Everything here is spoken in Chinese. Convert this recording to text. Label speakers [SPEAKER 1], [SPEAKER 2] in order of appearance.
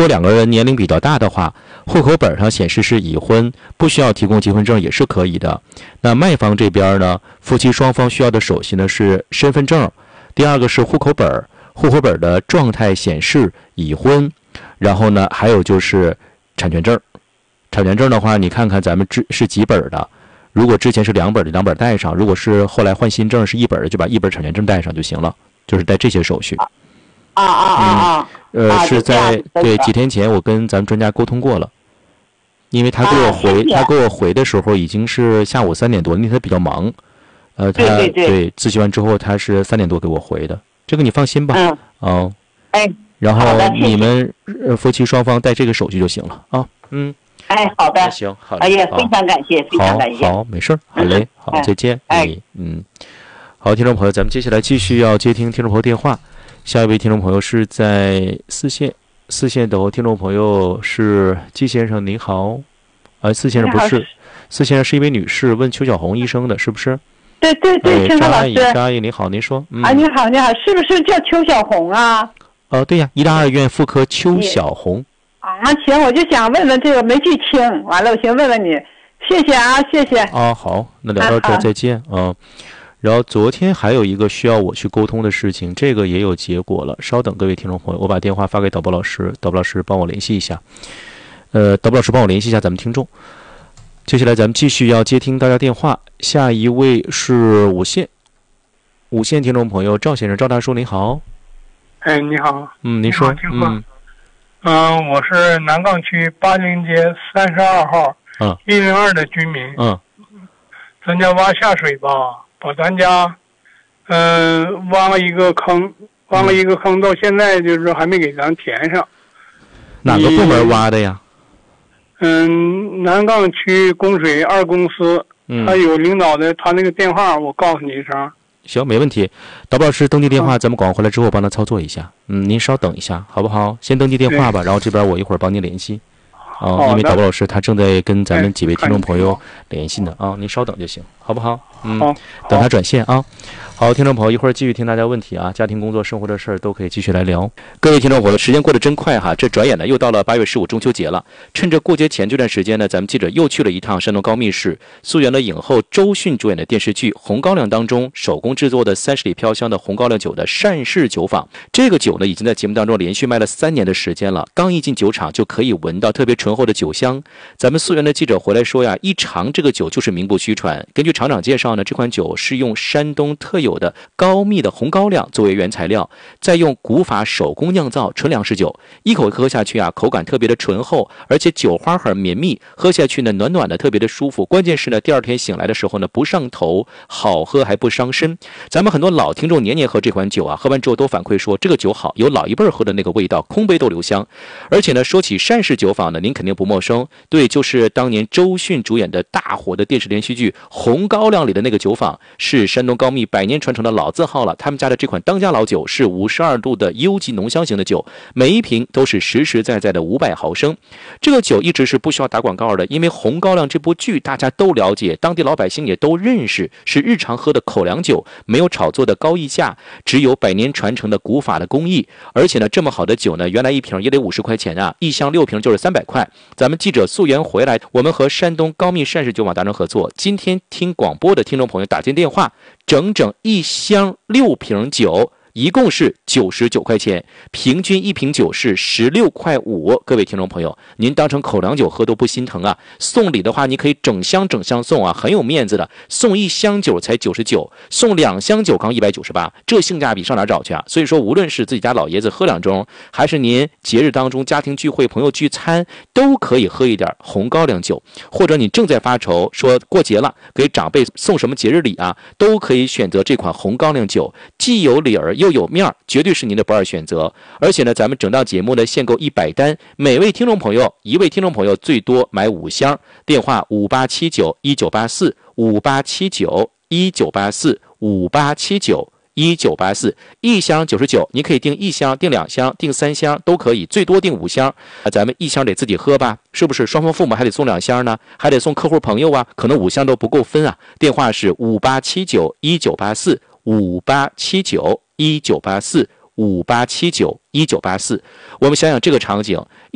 [SPEAKER 1] 果两个人年龄比较大的话，户口本上显示是已婚，不需要提供结婚证也是可以的。那卖方这边呢，夫妻双方需要的手续呢是身份证，第二个是户口本，户口本的状态显示已婚，然后呢还有就是产权证。产权证的话，你看看咱们是几本的，如果之前是2本的，2本带上；如果是后来换新证是1本的，就把1本产权证带上就行了，就是带这些手续。是在几天前我跟咱们专家沟通过了，因为他给我回的时候已经是下午3点多，因为他比较忙。对咨询完之后他是3点多给我回的，这个你放心吧。然后你们夫妻双方带这个手续就行了啊。
[SPEAKER 2] 好的，
[SPEAKER 1] 行，好，
[SPEAKER 2] 哎呀，非常感谢，非常感谢。
[SPEAKER 1] 好，没事，好嘞，好，再见。好，听众朋友，咱们接下来继续要接听听众朋友电话。下一位听众朋友是在四线的听众朋友是季先生，您好。四先生不是，四先生是一位女士，问邱小红医生的，是不是？
[SPEAKER 2] 对，
[SPEAKER 1] 张阿姨，您好，您说。
[SPEAKER 2] 你好，是不是叫邱小红啊？
[SPEAKER 1] 对呀，医大2院妇科邱小红。
[SPEAKER 2] 行，我就想问问这个，没去听，完了我先问问你，谢谢啊，谢谢。
[SPEAKER 1] 好，那聊到这儿再见啊。然后昨天还有一个需要我去沟通的事情，这个也有结果了。稍等，各位听众朋友，我把电话发给导播老师，导播老师帮我联系一下。导播老师帮我联系一下咱们听众。接下来咱们继续要接听大家电话，下一位是五线听众朋友赵先生，赵大叔您好。
[SPEAKER 3] 你好。
[SPEAKER 1] 您说。
[SPEAKER 3] 我是南岗区80街32号102的居民。咱家挖下水吧，把咱家挖了一个坑，到现在就是还没给咱填上。
[SPEAKER 1] 哪个部门挖的呀？
[SPEAKER 3] 南岗区供水2公司，他有领导的，他那个电话我告诉你一声。
[SPEAKER 1] 行，没问题。导播老师登记电话，咱们广告回来之后帮他操作一下。您稍等一下，好不好？先登记电话吧，然后这边我一会儿帮您联系。因为导播老师他正在跟咱们几位听众朋友联系呢您稍等就行，好不好？等他转线啊。好，听众朋友，一会儿继续听大家问题啊，家庭、工作、生活的事儿都可以继续来聊。各位听众朋友，时间过得真快哈，这转眼呢又到了8月15中秋节了。趁着过节前这段时间呢，咱们记者又去了一趟山东高密市，溯源了影后周迅主演的电视剧《红高粱》当中手工制作的30里飘香的红高粱酒的单氏酒坊。这个酒呢，已经在节目当中连续卖了3年的时间了。刚一进酒厂就可以闻到特别醇厚的酒香。咱们溯源的记者回来说呀，一尝这个酒就是名不虚传。根据厂长介绍呢，这款酒是用山东特有的高密的红高粱作为原材料，再用古法手工酿造纯粮食酒，一口喝下去啊，口感特别的醇厚，而且酒花很绵密，喝下去呢暖暖的，特别的舒服。关键是呢，第2天醒来的时候呢，不上头，好喝还不伤身。咱们很多老听众年年喝这款酒啊，喝完之后都反馈说这个酒好，有老一辈喝的那个味道，空杯都留香。而且呢，说起单氏酒坊呢，您肯定不陌生，对，就是当年周迅主演的大火的电视连续剧《红高粱》里的那个酒坊，是山东高密100年传承的老字号了。他们家的这款当家老酒是52度的优级浓香型的酒，每一瓶都是实实在在的500毫升。这个酒一直是不需要打广告的，因为《红高粱》这部剧大家都了解，当地老百姓也都认识，是日常喝的口粮酒，没有炒作的高溢价，只有100年传承的古法的工艺。而且呢，这么好的酒呢，原来一瓶也得50块钱啊，一箱6瓶就是300块。咱们记者溯源回来，我们和山东高密单氏酒坊达成合作，今天听广播的听众朋友打进电话，整整一箱6瓶酒，一共是99块钱，平均一瓶酒是16块5。各位听众朋友，您当成口粮酒喝都不心疼啊！送礼的话，你可以整箱送啊，很有面子的。送一箱酒才99，送2箱酒刚198，这性价比上哪找去啊？所以说，无论是自己家老爷子喝2盅，还是您节日当中家庭聚会、朋友聚餐，都可以喝一点红高粱酒。或者你正在发愁，说过节了，给长辈送什么节日礼啊，都可以选择这款红高粱酒，既有理儿又有面，绝对是您的不二选择。而且呢，咱们整档节目呢限购100单，每位听众朋友1位听众朋友最多买5箱。电话5879-1984，5879-1984，5879-1984，一箱99，你可以订1箱、订2箱、订3箱都可以，最多订5箱。咱们1箱得自己喝吧，是不是？双方父母还得送2箱呢，还得送客户朋友啊，可能5箱都不够分啊。电话是5879-1984，5879-1984，5879-1984。我们想想这个场景，